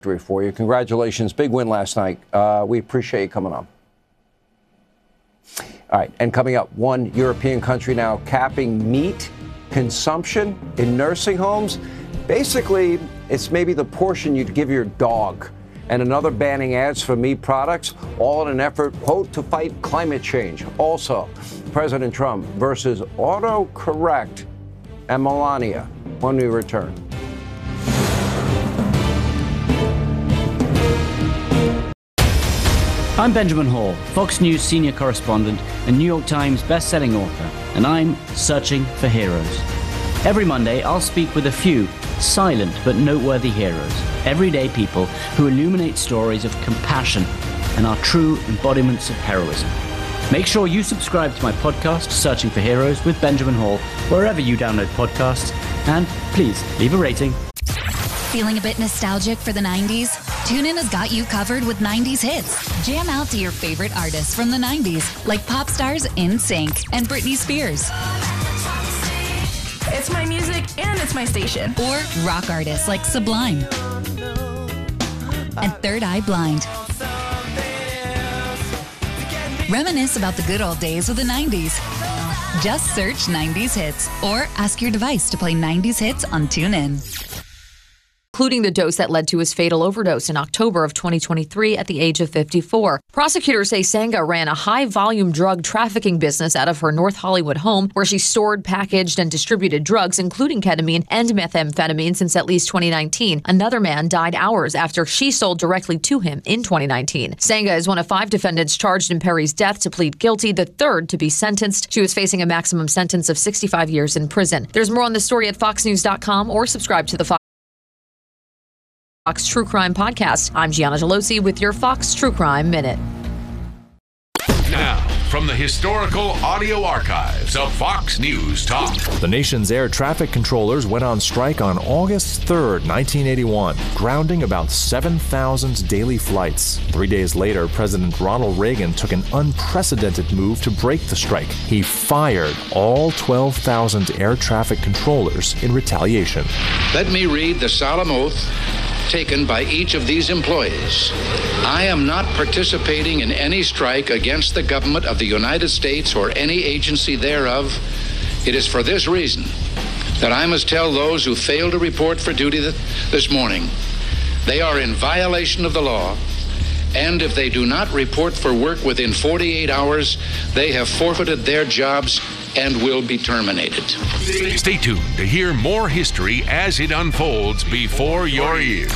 for you. Congratulations. Big win last night. We appreciate you coming on. All right. And coming up, one European country now capping meat consumption in nursing homes. Basically, it's maybe the portion you'd give your dog. And another banning ads for meat products, all in an effort, quote, to fight climate change. Also, President Trump versus autocorrect and Melania when we return. I'm Benjamin Hall, Fox News senior correspondent and New York Times best-selling author, and I'm searching for heroes. Every Monday, I'll speak with a few silent but noteworthy heroes, everyday people who illuminate stories of compassion and are true embodiments of heroism. Make sure you subscribe to my podcast, Searching for Heroes with Benjamin Hall, wherever you download podcasts, and please leave a rating. Feeling a bit nostalgic for the 90s? TuneIn has got you covered with 90s hits. Jam out to your favorite artists from the 90s, like pop stars NSYNC and Britney Spears. It's my music and it's my station. Or rock artists like Sublime and Third Eye Blind. Reminisce about the good old days of the 90s. Just search 90s hits or ask your device to play 90s hits on TuneIn. Including the dose that led to his fatal overdose in October of 2023 at the age of 54. Prosecutors say Sangha ran a high-volume drug trafficking business out of her North Hollywood home, where she stored, packaged, and distributed drugs, including ketamine and methamphetamine, since at least 2019. Another man died hours after she sold directly to him in 2019. Sangha is one of 5 defendants charged in Perry's death to plead guilty, the third to be sentenced. She was facing a maximum sentence of 65 years in prison. There's more on the story at foxnews.com or subscribe to the Fox True Crime Podcast. I'm Gianna Gelosi with your Fox True Crime Minute. Now, from the historical audio archives of Fox News Talk. The nation's air traffic controllers went on strike on August 3rd, 1981, grounding about 7,000 daily flights. 3 days later, President Ronald Reagan took an unprecedented move to break the strike. He fired all 12,000 air traffic controllers in retaliation. Let me read the solemn oath taken by each of these employees. I am not participating in any strike against the government of the United States or any agency thereof. It is for this reason that I must tell those who fail to report for duty this morning they are in violation of the law, and if they do not report for work within 48 hours, they have forfeited their jobs and will be terminated. Stay tuned to hear more history as it unfolds before your ears.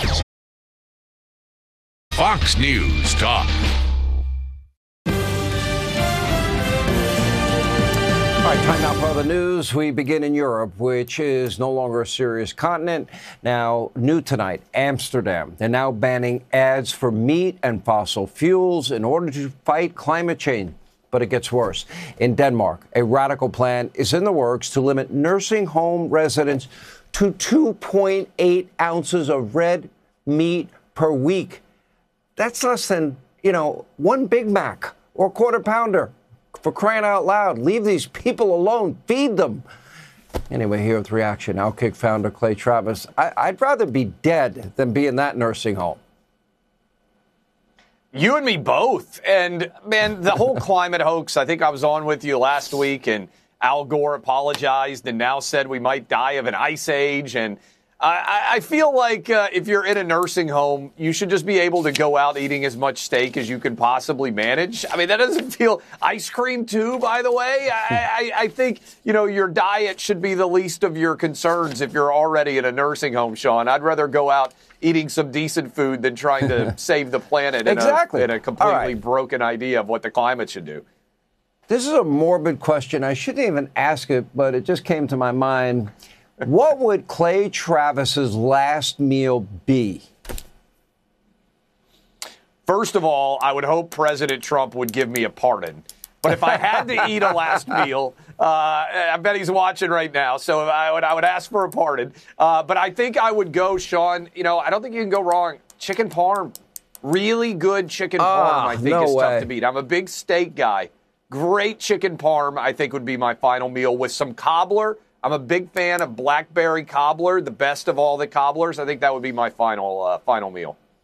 Fox News Talk. All right, time now for the news. We begin in Europe, which is no longer a serious continent. Now, new tonight, Amsterdam. They're now banning ads for meat and fossil fuels in order to fight climate change. But it gets worse. In Denmark, a radical plan is in the works to limit nursing home residents to 2.8 ounces of red meat per week. That's less than, one Big Mac or quarter pounder. For crying out loud, leave these people alone. Feed them. Anyway, here with reaction, Outkick founder Clay Travis. I'd rather be dead than be in that nursing home. You and me both. And, man, the whole climate hoax, I think I was on with you last week, and Al Gore apologized and now said we might die of an ice age. And I feel like if you're in a nursing home, you should just be able to go out eating as much steak as you can possibly manage. I mean, that doesn't feel ice cream, too, by the way. I think, your diet should be the least of your concerns if you're already in a nursing home, Sean. I'd rather go out eating some decent food than trying to save the planet exactly. in a completely broken idea of what the climate should do. This is a morbid question. I shouldn't even ask it, but it just came to my mind. What would Clay Travis's last meal be? First of all, I would hope President Trump would give me a pardon. But if I had to eat a last meal, I bet he's watching right now, so I would ask for a pardon. But I think I would go, Sean, I don't think you can go wrong. Chicken parm. Really good chicken parm, I think, is tough to beat. I'm a big steak guy. Great chicken parm, I think, would be my final meal with some cobbler. I'm a big fan of blackberry cobbler, the best of all the cobblers. I think that would be my final meal.